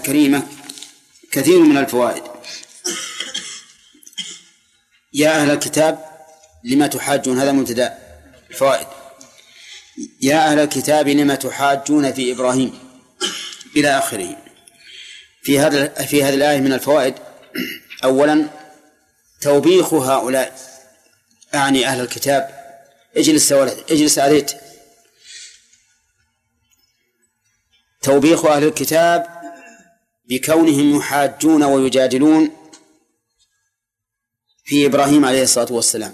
الكريمة كثير من الفوائد. يا أهل الكتاب لما تحاجون، هذا مبتدأ الفوائد. يا أهل الكتاب لما تحاجون في إبراهيم إلى آخره. في هذه الآية من الفوائد: أولا توبيخ هؤلاء، أعني أهل الكتاب. اجلس عليت. توبيخ أهل الكتاب بكونهم يحاجون ويجادلون في إبراهيم عليه الصلاة والسلام.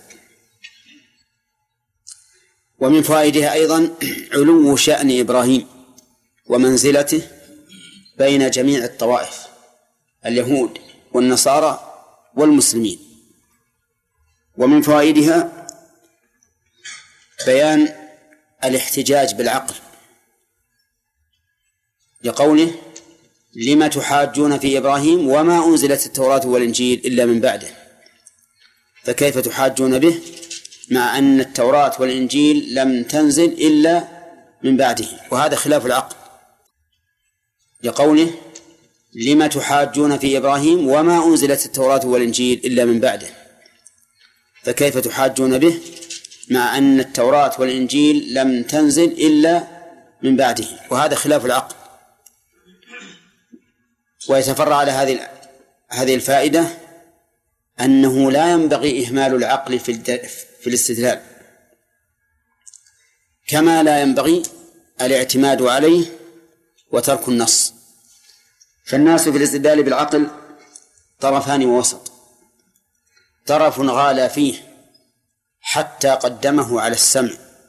ومن فوائدها أيضا علو شأن إبراهيم ومنزلته بين جميع الطوائف، اليهود والنصارى والمسلمين. ومن فوائدها بيان الاحتجاج بالعقل، لقوله لما تحاجون في إبراهيم وما أنزلت التوراة والإنجيل إلا من بعده، فكيف تحاجون به مع أن التوراة والإنجيل لم تنزل إلا من بعده؟ وهذا خلاف العقل. لقوله لما تحاجون في إبراهيم وما أنزلت التوراة والإنجيل إلا من بعده، فكيف تحاجون به مع أن التوراة والإنجيل لم تنزل إلا من بعده؟ وهذا خلاف العقل. ويتفرع على هذه الفائدة أنه لا ينبغي إهمال العقل في الاستدلال، كما لا ينبغي الاعتماد عليه وترك النص. فالناس في الاستدلال بالعقل طرفان ووسط: طرف غالى فيه حتى قدمه على السمع،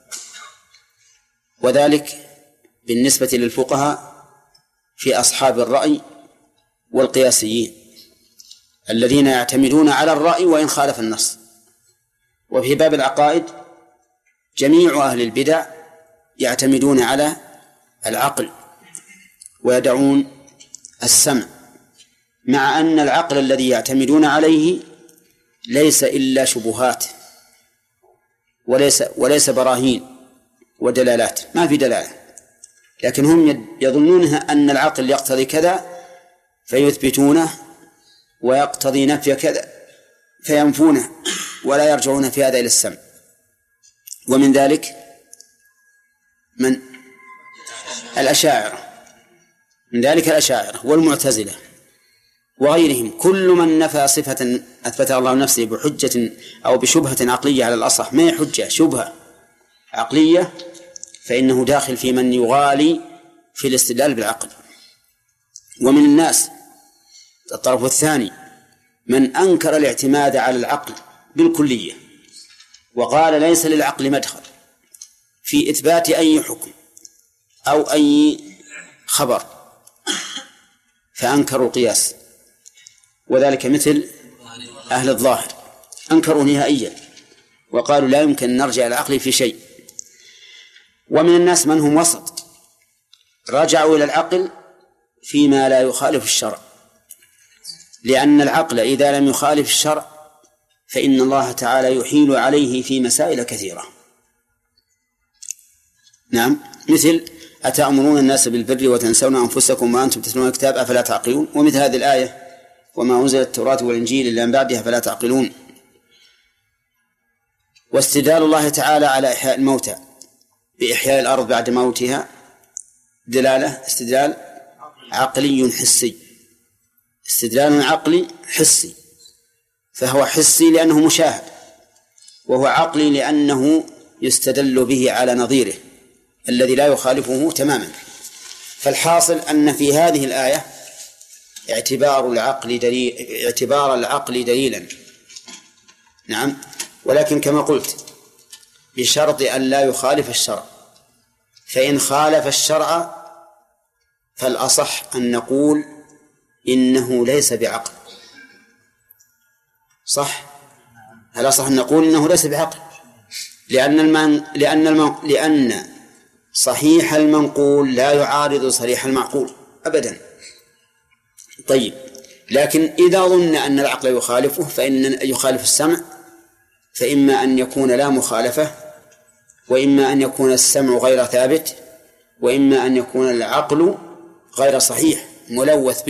وذلك بالنسبة للفقهاء في أصحاب الرأي والقياسيين الذين يعتمدون على الرأي وإن خالف النص. وفي باب العقائد جميع أهل البدع يعتمدون على العقل ويدعون السمع، مع أن العقل الذي يعتمدون عليه ليس إلا شبهات وليس براهين ودلالات، ما في دلالة، لكن هم يظنون أن العقل يقتضي كذا فيثبتونه ويقتضي نفي كذا فينفونه، ولا يرجعون في هذا إلى السمع. ومن ذلك من الأشاعرة والمعتزلة وغيرهم، كل من نفى صفة أثبتها الله نفسه بحجة أو بشبهة عقلية على الأصح، ما هي حجة، شبهة عقلية، فإنه داخل في من يغالي في الاستدلال بالعقل. ومن الناس الطرف الثاني من أنكر الاعتماد على العقل بالكلية، وقال ليس للعقل مدخل في إثبات أي حكم أو أي خبر، فأنكروا القياس، وذلك مثل أهل الظاهر، أنكروا نهائيا وقالوا لا يمكن أن نرجع العقل في شيء. ومن الناس من هم وسط، رجعوا إلى العقل فيما لا يخالف الشرع، لأن العقل إذا لم يخالف الشرع فإن الله تعالى يحيل عليه في مسائل كثيرة. نعم، مثل أتأمرون الناس بالبر وتنسون أنفسكم وأنتم تتلون الكتاب أفلا تعقلون، ومثل هذه الآية وما أنزلت التوراة والإنجيل إلا من بعدها فلا تعقلون. واستدلال الله تعالى على إحياء الموتى بإحياء الأرض بعد موتها دلالة استدلال عقلي حسي، استدلال عقلي حسي، فهو حسي لأنه مشاهد، وهو عقلي لأنه يستدل به على نظيره الذي لا يخالفه تماما. فالحاصل أن في هذه الآية اعتبار العقل دليلا. نعم، ولكن كما قلت بشرط أن لا يخالف الشرع، فإن خالف الشرع فالأصح أن نقول إنه ليس بعقل. صح؟ الأصح أن نقول إنه ليس بعقل، لأن صحيح المنقول لا يعارض صريح المعقول أبدا. طيب، لكن إذا ظن أن العقل يخالفه فإن يخالف السمع، فإما أن يكون لا مخالفة، وإما أن يكون السمع غير ثابت، وإما أن يكون العقل غير صحيح ملوث